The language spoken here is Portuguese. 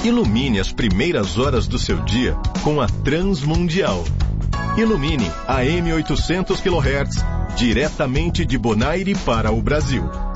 Ilumine as primeiras horas do seu dia com a Transmundial. Ilumine AM 800 kHz, diretamente de Bonaire para o Brasil.